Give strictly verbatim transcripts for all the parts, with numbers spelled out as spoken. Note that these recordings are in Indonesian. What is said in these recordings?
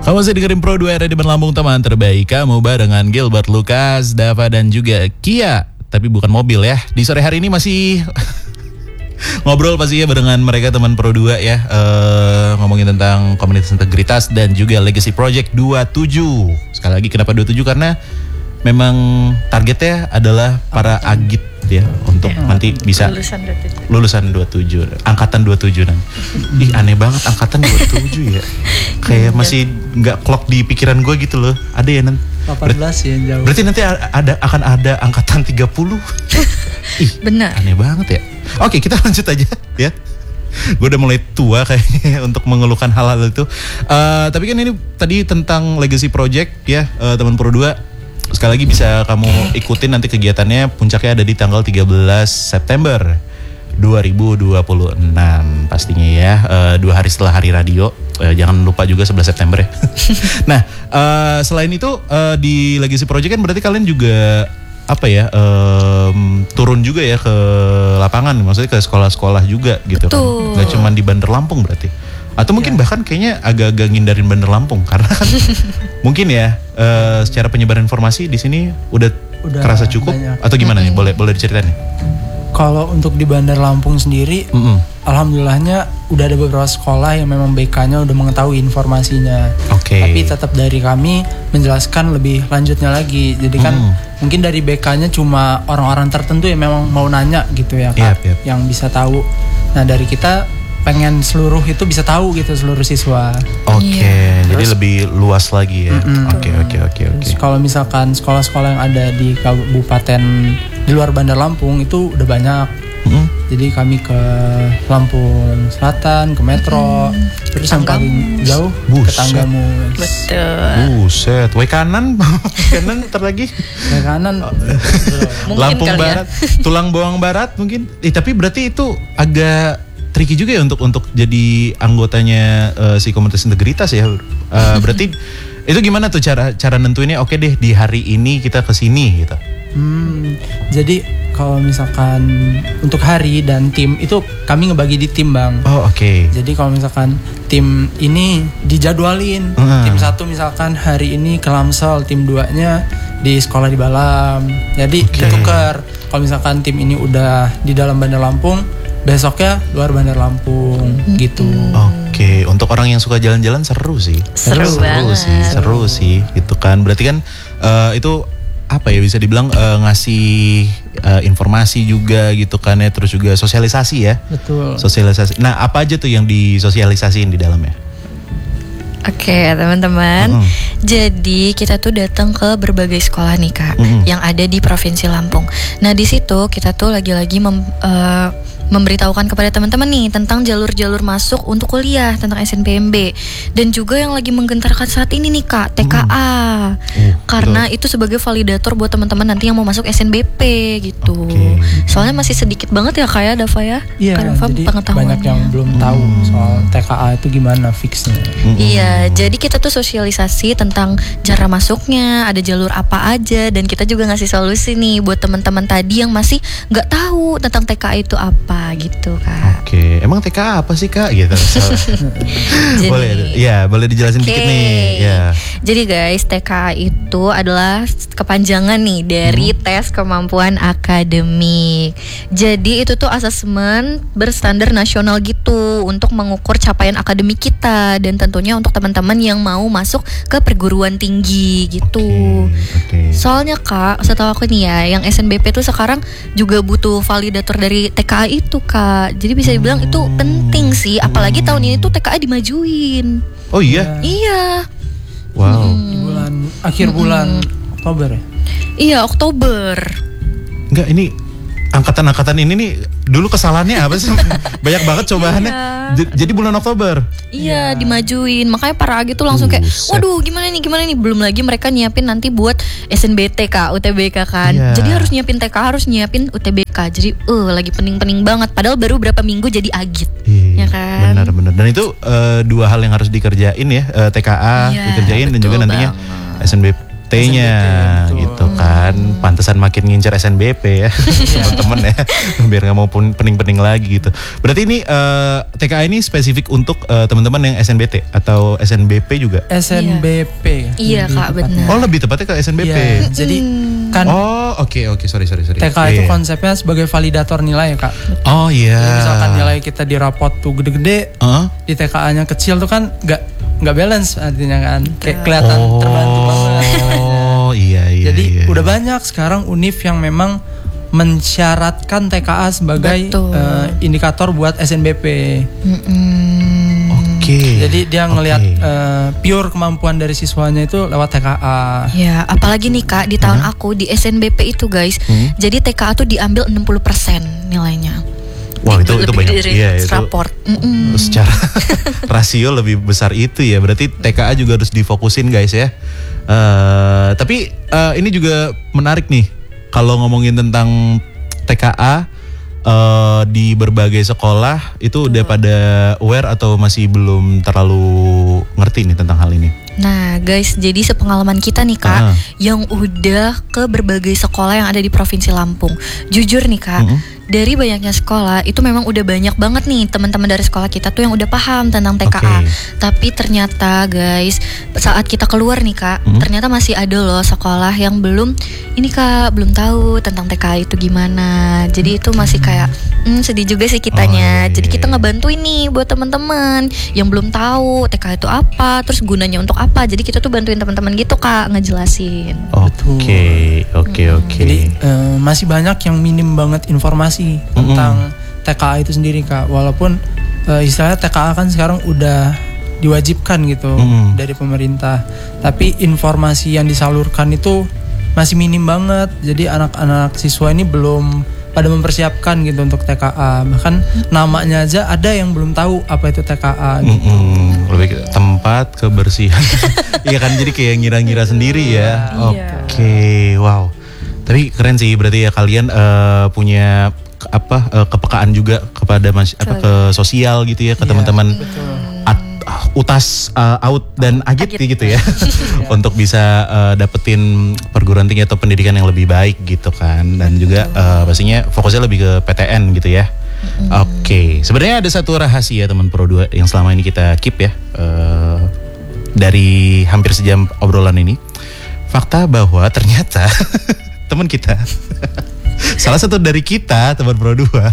Kamu masih dengerin Pro dua R di Lampung, teman terbaik kamu barengan Gilbert, Lukas, Dava dan juga Kia. Tapi bukan mobil ya. Di sore hari ini masih ngobrol pastinya barengan mereka teman Pro dua ya. Uh, ngomongin tentang komunitas integritas dan juga Legacy Project dua puluh tujuh. Sekali lagi kenapa dua puluh tujuh? Karena memang targetnya adalah para agit ya untuk ya, nanti bisa lulusan dua puluh tujuh. Lulusan dua puluh tujuh, angkatan dua puluh tujuh nanti. Ih, aneh banget angkatan dua puluh tujuh ya. Kayak masih nggak klop di pikiran gue gitu loh. Ada ya nanti delapan belas ya jauh. Berarti nanti ada akan ada angkatan tiga puluh. Ih, benar. Aneh banget ya. Oke, kita lanjut aja ya. Gue udah mulai tua kayaknya untuk mengeluhkan hal-hal itu. Uh, tapi kan ini tadi tentang Legacy Project ya, uh, teman Pro dua. Sekali lagi bisa kamu ikutin nanti kegiatannya, puncaknya ada di tanggal tiga belas September dua ribu dua puluh enam pastinya ya, uh, dua hari setelah hari radio. Uh, jangan lupa juga sebelas September ya. Nah, uh, selain itu uh, di Legacy Project kan berarti kalian juga apa ya, um, turun juga ya ke lapangan, maksudnya ke sekolah-sekolah juga gitu. Betul. Kan, nggak cuma di Bandar Lampung berarti. Atau mungkin ya, bahkan kayaknya agak-agak ngindarin Bandar Lampung karena kan mungkin ya uh, secara penyebaran informasi di sini udah, udah kerasa cukup banyak. Atau gimana mm-hmm. nih? Boleh boleh diceritain nih? Kalau untuk di Bandar Lampung sendiri, mm-hmm. alhamdulillahnya udah ada beberapa sekolah yang memang B K-nya udah mengetahui informasinya. Oke. Okay. Tapi tetap dari kami menjelaskan lebih lanjutnya lagi. Jadi kan mm. mungkin dari B K-nya cuma orang-orang tertentu yang memang mau nanya gitu ya Kak, yep, yep. yang bisa tahu. Nah dari kita pengen seluruh itu bisa tahu gitu, seluruh siswa. Oke, okay, yeah. Jadi lebih luas lagi ya. Oke oke oke oke. Kalau misalkan sekolah-sekolah yang ada di kabupaten di luar Bandar Lampung itu udah banyak. Mm-hmm. Jadi kami ke Lampung Selatan, ke Metro, mm-hmm. terus yang paling jauh Buset. Ke Tanggamus. Betul. Buset, way kanan, kanan ntar lagi. Way kanan. Lampung Barat, ya. Tulang Bawang Barat mungkin. Eh, tapi berarti itu agak tricky juga ya untuk untuk jadi anggotanya uh, si komunitas integritas ya. Uh, berarti itu gimana tuh cara cara nentuinnya? Oke deh di hari ini kita kesini gitu. Hmm, jadi kalau misalkan untuk hari dan tim itu kami ngebagi di tim bang. Oh oke. Okay. Jadi kalau misalkan tim ini dijadwalin, uh. tim satu misalkan hari ini ke Lamsel, tim duanya di sekolah di Balam. Jadi okay. ditukar. Kalau misalkan tim ini udah di dalam Bandar Lampung, besoknya luar Bandar Lampung hmm. gitu. Oke, okay. Untuk orang yang suka jalan-jalan seru sih. Seru, seru banget. sih, seru sih, gitu kan. Berarti kan uh, itu apa ya bisa dibilang uh, ngasih uh, informasi juga gitu kan ya, terus juga sosialisasi ya. Betul. Sosialisasi. Nah, apa aja tuh yang disosialisasiin di dalamnya? Oke okay, teman-teman, mm-hmm. jadi kita tuh datang ke berbagai sekolah nih Kak, mm-hmm. yang ada di Provinsi Lampung. Nah di situ kita tuh lagi-lagi mem, uh, memberitahukan kepada teman-teman nih tentang jalur-jalur masuk untuk kuliah tentang S N B M B dan juga yang lagi menggentarkan saat ini nih Kak, T K A, mm. karena betul. Itu sebagai validator buat teman-teman nanti yang mau masuk S N B P gitu. Okay. Soalnya masih sedikit banget ya Kak ya Dava ya. Iya. Jadi banyak yang belum tahu mm. soal T K A itu gimana fixnya. Mm-hmm. Iya. Jadi kita tuh sosialisasi tentang cara masuknya, ada jalur apa aja, dan kita juga ngasih solusi nih buat teman-teman tadi yang masih nggak tahu tentang T K A itu apa gitu Kak. Oke, emang T K A apa sih Kak? Gitu. Jadi, boleh, ya boleh dijelasin okay. dikit nih. Ya. Jadi guys, T K A itu adalah kepanjangan nih dari hmm. tes kemampuan akademik. Jadi itu tuh asesmen berstandar nasional gitu untuk mengukur capaian akademik kita dan tentunya untuk teman-teman yang mau masuk ke perguruan tinggi gitu. Okay, okay. Soalnya Kak, setahu aku nih ya, yang S N B P tuh sekarang juga butuh validator dari T K A itu Kak. Jadi bisa dibilang hmm. itu penting sih, apalagi hmm. tahun ini tuh T K A dimajuin. Oh iya? Iya. Wow. Hmm. Di bulan akhir hmm. bulan Oktober ya? Iya, Oktober. Enggak, ini angkatan-angkatan ini nih dulu kesalahannya apa sih? Banyak banget cobaannya. Iya. J- jadi bulan Oktober. Iya, ya. Dimajuin. Makanya para agi tuh langsung kayak, waduh gimana nih, gimana nih. Belum lagi mereka nyiapin nanti buat S N B T K, U T B K kan. Ya. Jadi harus nyiapin T K, harus nyiapin U T B K. Jadi uh, lagi pening-pening banget. Padahal baru berapa minggu jadi agit. Iya, ya kan? Benar-benar. Dan itu uh, dua hal yang harus dikerjain ya. uh, T K A ya, dikerjain dan juga nantinya banget. S N B T-nya gitu. gitu kan. Pantesan makin ngincer S N B P ya teman-teman ya, biar nggak mau pening-pening lagi gitu. Berarti ini uh, T K A ini spesifik untuk uh, teman-teman yang S N B T atau S N B P juga? S N B P. Iya kak, benar. Oh lebih tepatnya ke S N B P. Iya, jadi kan. Oh oke okay, oke okay, sorry sorry sorry. T K A itu konsepnya sebagai validator nilai ya kak. Oh iya. Jadi misalkan nilai kita di rapot tuh gede-gede, uh? di T K A-nya kecil tuh kan nggak nggak balance artinya kan, kayak kelihatan oh, terbantu banget. Oh iya iya. Jadi iya, udah iya. banyak sekarang univ yang memang mensyaratkan T K A sebagai uh, indikator buat S N B P. Oke. Okay. Jadi dia ngelihat okay. uh, pure kemampuan dari siswanya itu lewat T K A. Ya, apalagi nih kak di tahun hmm? aku di S N B P itu guys, hmm? jadi T K A tuh diambil enam puluh persen nilainya. Wah itu itu banyak iya itu raport. Secara rasio lebih besar itu ya, berarti T K A juga harus difokusin guys ya. Uh, tapi uh, ini juga menarik nih kalau ngomongin tentang T K A uh, di berbagai sekolah itu udah pada aware atau masih belum terlalu ngerti nih tentang hal ini? Nah guys, jadi sepengalaman kita nih kak, uh. yang udah ke berbagai sekolah yang ada di Provinsi Lampung, jujur nih kak, uh-huh. dari banyaknya sekolah itu memang udah banyak banget nih teman-teman dari sekolah kita tuh yang udah paham tentang T K A. Okay. Tapi ternyata guys, saat kita keluar nih kak, uh-huh. ternyata masih ada loh sekolah yang belum, ini kak belum tahu tentang T K A itu gimana. Jadi itu masih kayak hmm, sedih juga sih kitanya. Oh, iya. Jadi kita ngebantuin nih buat teman-teman yang belum tahu T K A itu apa, terus gunanya untuk apa. Jadi kita tuh bantuin teman-teman gitu kak, ngejelasin. Oke, oke, oke. Jadi uh, masih banyak yang minim banget informasi mm-hmm. tentang T K A itu sendiri kak. Walaupun uh, istilahnya T K A kan sekarang udah diwajibkan gitu mm-hmm. dari pemerintah. Tapi informasi yang disalurkan itu masih minim banget. Jadi anak-anak siswa ini belum pada mempersiapkan gitu untuk T K A. Bahkan namanya aja ada yang belum tahu apa itu T K A gitu. Mm-hmm. Lebih ke tempat kebersihan. Iya kan, jadi kayak ngira-ngira sendiri ya. Oke, okay. Wow. Tapi keren sih, berarti ya kalian uh, punya apa uh, kepekaan juga kepada mas- apa ke sosial gitu ya, ke yeah, teman-teman at- utas uh, out dan agit, agit. gitu ya. Untuk bisa uh, dapetin perguruan tinggi atau pendidikan yang lebih baik gitu kan. Dan juga uh, pastinya fokusnya lebih ke P T N gitu ya. Mm. Oke, okay. Sebenarnya ada satu rahasia teman Pro dua yang selama ini kita keep ya uh, dari hampir sejam obrolan ini. Fakta bahwa ternyata teman kita, salah satu dari kita teman Pro dua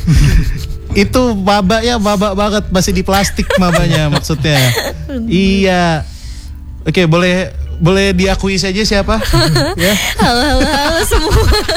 itu maba ya maba banget, masih di plastik mabanya maksudnya. Iya. Oke, okay, boleh boleh diakui saja siapa? Ya. Halo halo halo semua.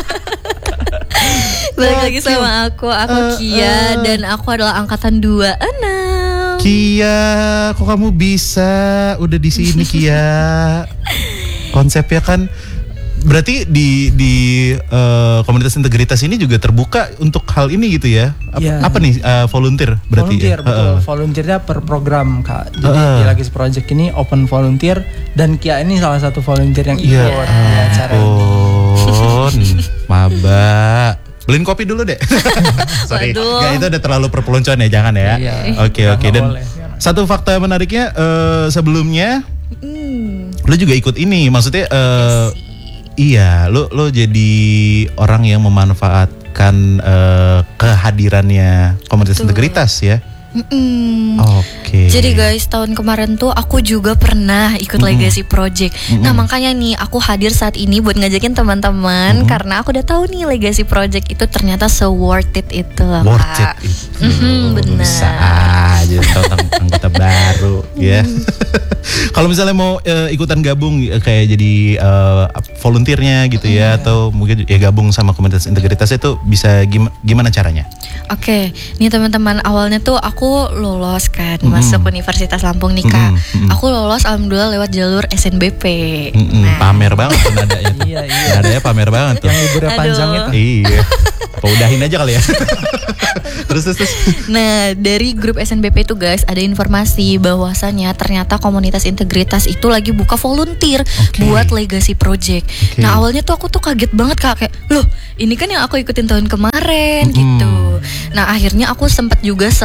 Balik lagi sama aku, aku uh, Kia uh, dan aku adalah angkatan dua puluh enam. Kia, kok kamu bisa udah di sini Kia? Konsepnya kan berarti di di uh, komunitas integritas ini juga terbuka untuk hal ini gitu ya? Apa, ya. apa nih uh, volunteer berarti? Volunteer, ya? betul. Uh, Volunteernya per program kak. Jadi uh, di Legasi Project ini open volunteer dan Kia ini salah satu volunteer yang ikut ya, di acara ini. Maba. Beliin kopi dulu deh. Sorry, gak, itu udah terlalu perpeloncoan ya, jangan ya. Oke iya. oke. Okay, okay. Dan boleh. Satu fakta menariknya uh, sebelumnya, mm. lo juga ikut ini, maksudnya. Uh, Iya, lo lo jadi orang yang memanfaatkan uh, kehadirannya komunitas Betul. Integritas ya. Mm-mm. Oke. Okay. Jadi guys, tahun kemarin tuh aku juga pernah ikut mm-hmm. Legasi Project. Mm-hmm. Nah makanya nih aku hadir saat ini buat ngajakin teman-teman mm-hmm. karena aku udah tahu nih Legasi Project itu ternyata so worth it itu. Worth it itu. Mm-hmm, benar. Bisa aja tahu tentang anggota baru ya. Kalau misalnya mau uh, ikutan gabung uh, kayak jadi uh, volunteernya gitu ya, mm. atau mungkin ya gabung sama komunitas integritas itu bisa gim- gimana caranya? Oke, okay. Nih teman-teman, awalnya tuh aku lolos kan mm. masuk Universitas Lampung nih kak. Mm. Mm. Aku lolos alhamdulillah lewat jalur S N B P. Mm. Nah. Pamer banget tuh nadanya. Iya iya. Nadanya pamer banget tuh. Yang liburnya panjang itu. Iya. Udahin aja kali ya. terus, terus terus. Nah dari grup S N B P itu guys ada informasi bahwasannya ternyata komunitas integritas itu lagi buka volunteer okay. buat Legasi Project. Okay. Nah awalnya tuh aku tuh kaget banget kak, kayak loh ini kan yang aku ikutin tahun kemarin mm. gitu. Nah akhirnya aku sempat juga searching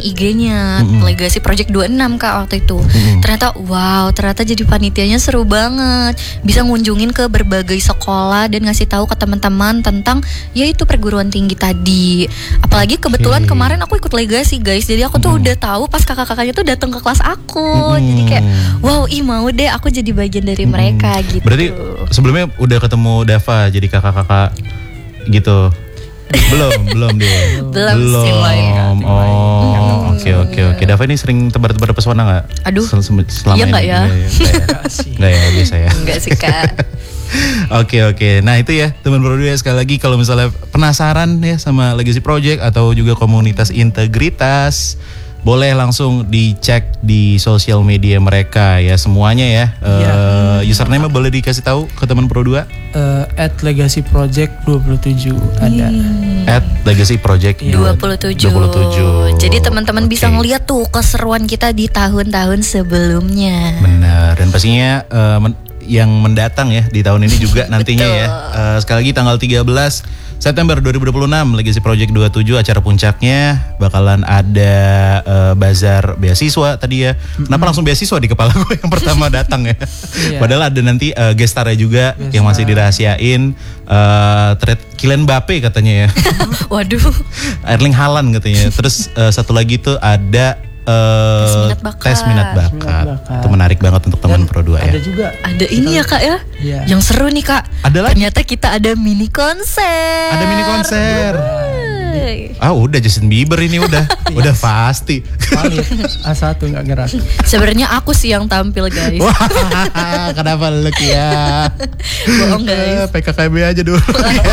I G-nya mm-hmm. Legacy Project dua puluh enam Kak waktu itu. Mm-hmm. Ternyata wow, ternyata jadi panitianya seru banget. Bisa ngunjungin ke berbagai sekolah dan ngasih tahu ke teman-teman tentang yaitu perguruan tinggi tadi. Apalagi kebetulan okay. kemarin aku ikut Legacy guys. Jadi aku tuh mm-hmm. udah tahu pas kakak-kakaknya tuh datang ke kelas aku. Mm-hmm. Jadi kayak wow, ih mau deh aku jadi bagian dari mm-hmm. mereka gitu. Berarti sebelumnya udah ketemu Dava jadi kakak-kakak gitu. belum belum dia belum, belum. Belum. Oh oke oke oke Dava ini sering tebar-tebar pesona nggak? Aduh Sel- selama iya nggak ya? Nggak ya biasa ya. Nggak sih Kak. Oke oke nah itu ya teman Pro dua sekali lagi kalau misalnya penasaran ya sama Legacy Project atau juga komunitas integritas, boleh langsung dicek di sosial media mereka ya semuanya ya. ya. Uh, username boleh dikasih tahu ke teman Pro dua? Uh, at Legacy Project dua puluh tujuh ada. At Legacy Project dua puluh tujuh. dua puluh tujuh. Jadi teman-teman okay. bisa ngeliat tuh keseruan kita di tahun-tahun sebelumnya. Benar dan pastinya uh, men- yang mendatang ya di tahun ini juga nantinya ya. Uh, sekali lagi tanggal tiga belas September dua ribu dua puluh enam Legacy Project dua puluh tujuh acara puncaknya bakalan ada uh, bazar beasiswa tadi ya. Mm-hmm. Kenapa langsung beasiswa di kepala gue yang pertama datang ya? Yeah. Padahal ada nanti uh, gestarnya juga Gestar. yang masih dirahasiain. Uh, Trade Kylian Mbappe katanya ya. Waduh. Erling Haaland katanya. Terus uh, satu lagi tuh ada Uh, tes minat bakat. Tes minat bakat. Minat bakat. Itu menarik banget untuk teman Pro dua ya. Ada juga. Ada ini ya Kak ya. Yeah. Yang seru nih Kak. Ada lagi. Ternyata kita ada mini konser. Ada mini konser. Ah udah Justin Bieber ini udah. Udah pasti. Valid. A satu gak gerak. Sebenarnya aku sih yang tampil guys. Wah, kenapa lu ya? Bohong guys. P K K B aja dulu.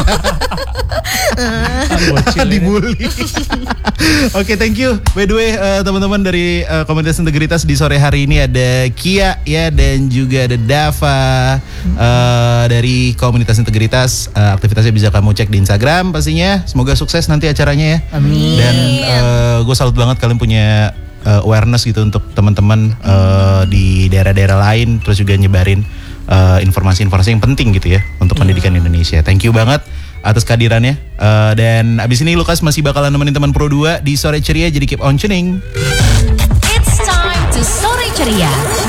Dibully. Oke, okay, thank you. By the way, uh, teman-teman dari uh, komunitas integritas di sore hari ini ada Kia ya dan juga ada Dava uh, dari komunitas integritas. Uh, aktivitasnya bisa kamu cek di Instagram pastinya. Semoga sukses nanti acaranya ya. Amin. Dan uh, gue salut banget kalian punya uh, awareness gitu untuk teman-teman uh, di daerah-daerah lain, terus juga nyebarin uh, informasi-informasi yang penting gitu ya untuk yeah. pendidikan Indonesia. Thank you banget atas kehadirannya. Uh, dan abis ini Lukas masih bakalan nemenin teman Pro dua di Sore Ceria, jadi keep on tuning. It's time to Sore Ceria.